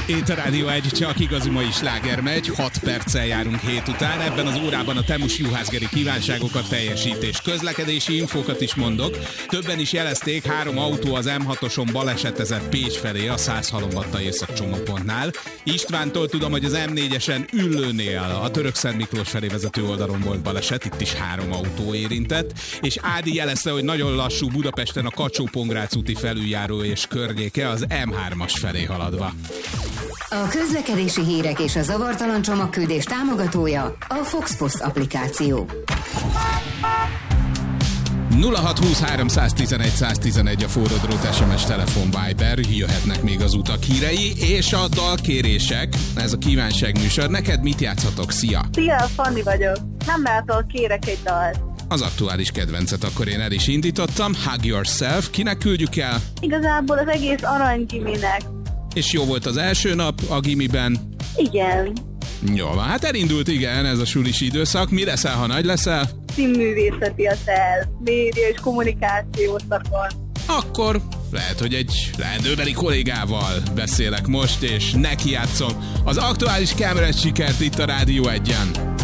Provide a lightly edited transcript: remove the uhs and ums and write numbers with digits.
Itt a Rádió 1, csak igazi mai sláger megy, 6 perccel járunk 7 után. Ebben az órában a Temus juhászgeri kívánságokat teljesít, és közlekedési infókat is mondok. Többen is jelezték, 3 autó az M6-oson balesetezett Pécs felé a 100 halombatta északcsomópontnál. Istvántól tudom, hogy az M4-esen Üllőnél a Törökszent Miklós felé vezető oldalon volt baleset, itt is 3 autó érintett, és Ádi jelezte, hogy nagyon lassú Budapesten a Kacsó-Pongrác úti felüljáró és környéke az M3-as felé haladva. A közlekedési hírek és a zavartalan csomagküldés támogatója a Fox Post applikáció. 0623 111 111 a forródrót, SMS, telefon, Viber, jöhetnek még az utak hírei, és a dalkérések, ez a kívánságműsor. Neked mit játszhatok? Szia! Szia, Fanni vagyok. Hemmától kérek egy dalt. Az aktuális kedvencet akkor én el is indítottam. Hug Yourself. Kinek küldjük el? Igazából az egész Aranygiminek. És jó volt az első nap a gimiben? Igen. Jó van, hát elindult igen ez a sulis időszak. Mi leszel, ha nagy leszel? Színművészeti a TEL, média és kommunikáció szakon. Akkor lehet, hogy egy leendőbeli kollégával beszélek most, és neki játszom az aktuális Cameron sikert itt a Rádió 1-en.